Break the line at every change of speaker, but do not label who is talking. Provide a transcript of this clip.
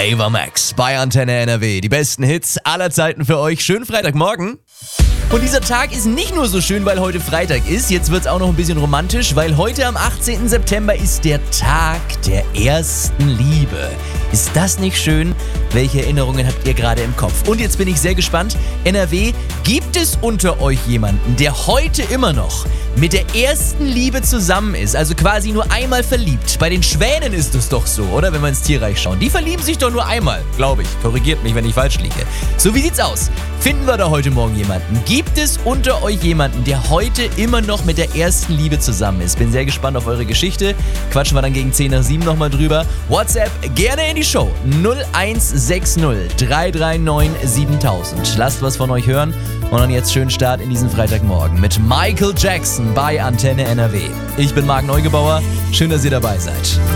Ava Max bei Antenne NRW. Die besten Hits aller Zeiten für euch. Schönen Freitagmorgen. Und dieser Tag ist nicht nur so schön, weil heute Freitag ist. Jetzt wird es auch noch ein bisschen romantisch, weil heute am 18. September ist der Tag der ersten Liebe. Ist das nicht schön? Welche Erinnerungen habt ihr gerade im Kopf? Und jetzt bin ich sehr gespannt. NRW, gibt es unter euch jemanden, der heute immer noch mit der ersten Liebe zusammen ist? Also quasi nur einmal verliebt. Bei den Schwänen ist es doch so, oder? Wenn wir ins Tierreich schauen. Die verlieben sich doch nur einmal, glaube ich. Korrigiert mich, wenn ich falsch liege. So, wie sieht's aus? Finden wir da heute Morgen jemanden? Gibt es unter euch jemanden, der heute immer noch mit der ersten Liebe zusammen ist? Bin sehr gespannt auf eure Geschichte. Quatschen wir dann gegen 10 nach 7 nochmal drüber. WhatsApp gerne in die Show. 0160 339 7000. Lasst was von euch hören. Und dann jetzt schönen Start in diesen Freitagmorgen mit Michael Jackson bei Antenne NRW. Ich bin Marc Neugebauer. Schön, dass ihr dabei seid.